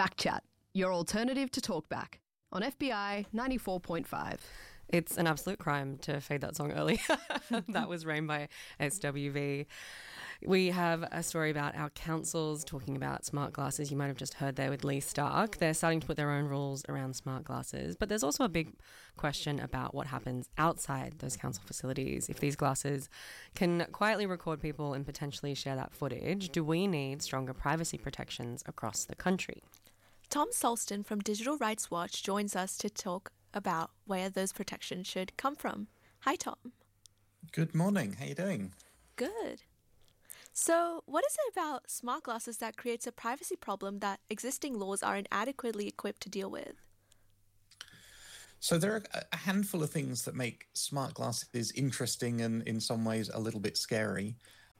Backchat, your alternative to Talkback on FBI 94.5. It's an absolute crime to fade that song early. That was Rain by SWV. We have a story about our councils talking about smart glasses. You might have just heard there with Lee Stark. They're starting to put their own rules around smart glasses. But there's also a big question about what happens outside those council facilities. If these glasses can quietly record people and potentially share that footage, do we need stronger privacy protections across the country? Tom Solston from Digital Rights Watch joins us to talk about where those protections should come from. Hi, Tom. Good morning. How you doing? Good. So, what is it about smart glasses that creates a privacy problem that existing laws are inadequately equipped to deal with? So there are a handful of things that make smart glasses interesting and in some ways a little bit scary.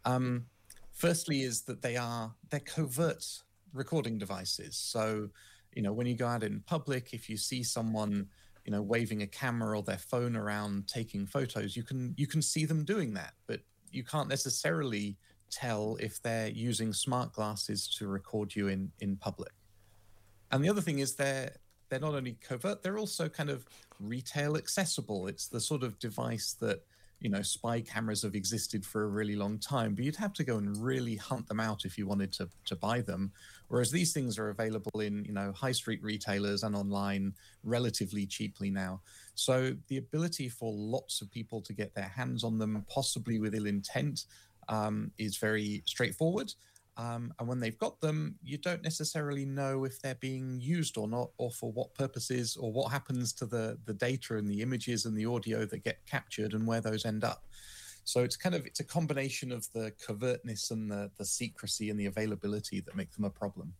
Firstly is that they're covert recording devices. So, when you go out in public, if you see someone, waving a camera or their phone around taking photos, you can see them doing that, but you can't necessarily tell if they're using smart glasses to record you in public. And the other thing is they're not only covert, they're also kind of retail accessible. It's the sort of device that, spy cameras have existed for a really long time, but you'd have to go and really hunt them out if you wanted to buy them. Whereas these things are available in, high street retailers and online relatively cheaply now. So the ability for lots of people to get their hands on them, possibly with ill intent, is very straightforward. And when they've got them, you don't necessarily know if they're being used or not, or for what purposes, or what happens to the data and the images and the audio that get captured and where those end up. So it's a combination of the covertness and the secrecy and the availability that make them a problem.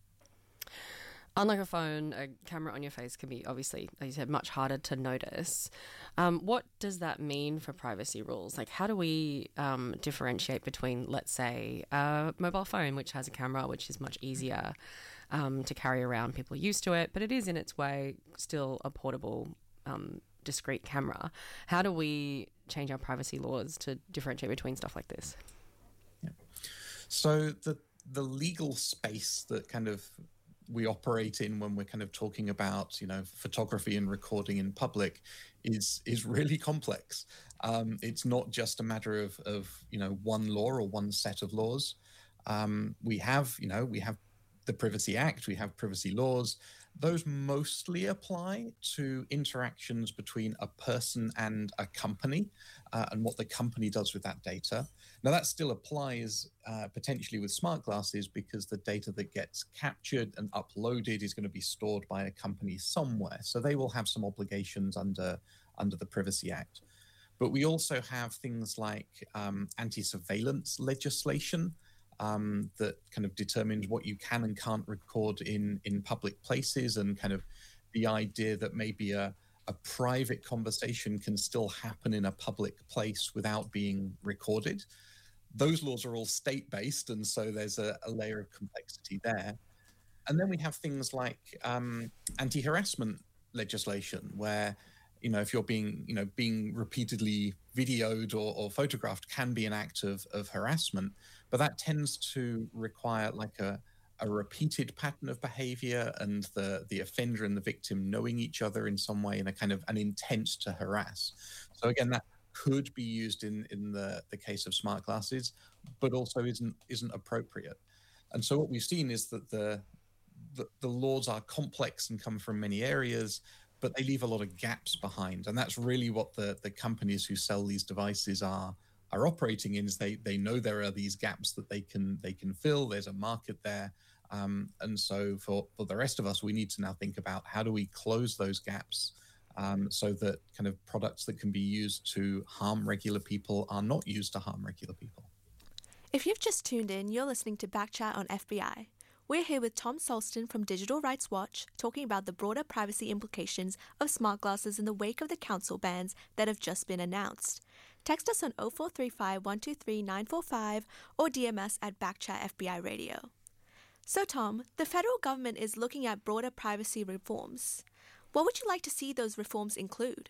Unlike a phone, a camera on your face can be, obviously, as you said, much harder to notice. What does that mean for privacy rules? Like, how do we differentiate between, let's say, a mobile phone, which has a camera, which is much easier to carry around? People are used to it, but it is in its way still a portable, discrete camera. How do we change our privacy laws to differentiate between stuff like this? Yeah. So the legal space that we operate in when we're talking about, photography and recording in public is really complex. It's not just a matter of one law or one set of laws. We have the Privacy Act, we have privacy laws. Those mostly apply to interactions between a person and a company and what the company does with that data. Now, that still applies potentially with smart glasses because the data that gets captured and uploaded is going to be stored by a company somewhere. So they will have some obligations under the Privacy Act. But we also have things like anti-surveillance legislation that determines what you can and can't record in public places, and the idea that maybe a private conversation can still happen in a public place without being recorded. Those laws are all state-based, and so there's a layer of complexity there. And then we have things like anti-harassment legislation, where if you're being repeatedly videoed or photographed can be an act of harassment, but that tends to require a repeated pattern of behavior and the offender and the victim knowing each other in some way, and an intent to harass. So again, that could be used in the case of smart glasses, but also isn't appropriate. And so what we've seen is that the laws are complex and come from many areas, but they leave a lot of gaps behind. And that's really what the companies who sell these devices are operating in, is they know there are these gaps that they can fill. There's a market there. And so for the rest of us, we need to now think about how do we close those gaps so that products that can be used to harm regular people are not used to harm regular people. If you've just tuned in, you're listening to Backchat on FBI. We're here with Tom Solston from Digital Rights Watch, talking about the broader privacy implications of smart glasses in the wake of the council bans that have just been announced. Text us on 0435 123 945 or DM us at Backchat FBI Radio. So Tom, the federal government is looking at broader privacy reforms. What would you like to see those reforms include?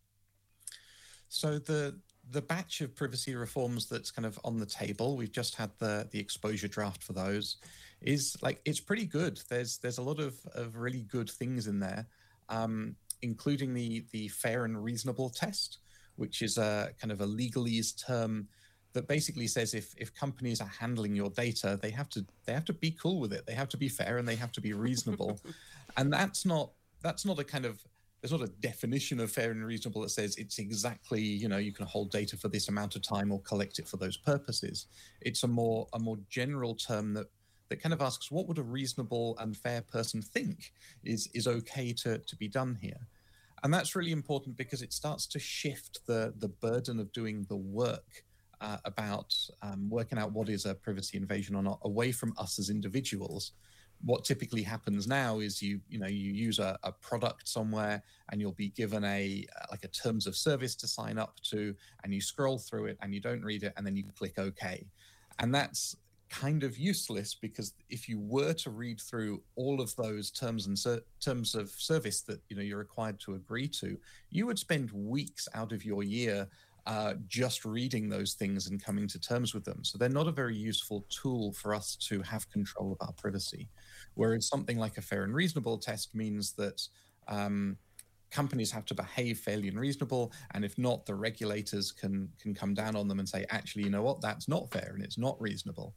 So the batch of privacy reforms that's on the table, we've just had the exposure draft for those, is like, it's pretty good. There's a lot of really good things in there, including the fair and reasonable test, which is a kind of a legalese term that basically says if companies are handling your data, they have to be cool with it. They have to be fair and they have to be reasonable. And that's not a kind of, there's not a definition of fair and reasonable that says it's exactly, you can hold data for this amount of time or collect it for those purposes. It's a more general term that kind of asks, what would a reasonable and fair person think is okay to be done here? And that's really important because it starts to shift the burden of doing the work about working out what is a privacy invasion or not away from us as individuals. What typically happens now is you use a product somewhere and you'll be given a terms of service to sign up to, and you scroll through it and you don't read it and then you click OK. And that's kind of useless, because if you were to read through all of those terms of service that you're required to agree to, you would spend weeks out of your year just reading those things and coming to terms with them. So they're not a very useful tool for us to have control of our privacy. Whereas something like a fair and reasonable test means that companies have to behave fairly and reasonable, and if not, the regulators can come down on them and say, actually, you know what, that's not fair and it's not reasonable.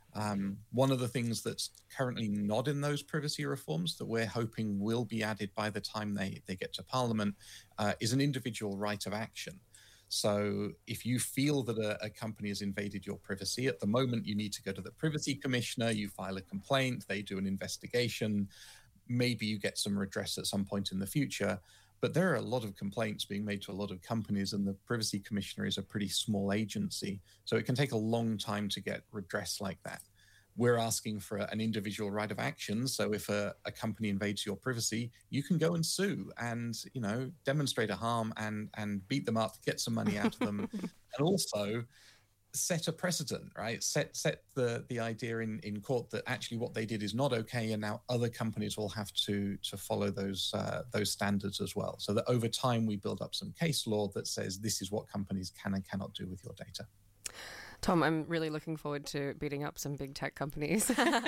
One of the things that's currently not in those privacy reforms that we're hoping will be added by the time they get to Parliament is an individual right of action. So if you feel that a company has invaded your privacy, at the moment you need to go to the Privacy Commissioner, you file a complaint, they do an investigation, maybe you get some redress at some point in the future. But there are a lot of complaints being made to a lot of companies, and the Privacy Commissioner is a pretty small agency. So it can take a long time to get redress like that. We're asking for an individual right of action. So if a company invades your privacy, you can go and sue and, demonstrate a harm and beat them up, get some money out of them, and also set a precedent, right? Set the idea in court that actually what they did is not okay, and now other companies will have to follow those standards as well. So that over time we build up some case law that says this is what companies can and cannot do with your data. Tom, I'm really looking forward to beating up some big tech companies.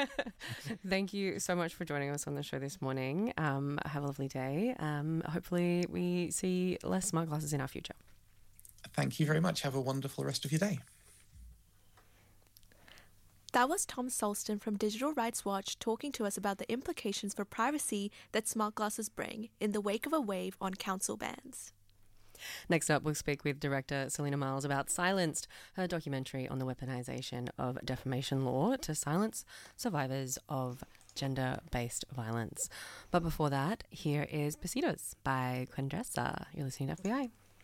Thank you so much for joining us on the show this morning. Have a lovely day. Hopefully we see less smart glasses in our future. Thank you very much. Have a wonderful rest of your day. That was Tom Solston from Digital Rights Watch talking to us about the implications for privacy that smart glasses bring in the wake of a wave on council bans. Next up, we'll speak with director Selena Miles about Silenced, her documentary on the weaponization of defamation law to silence survivors of gender-based violence. But before that, here is Besitos by Quendressa. You're listening to FBI.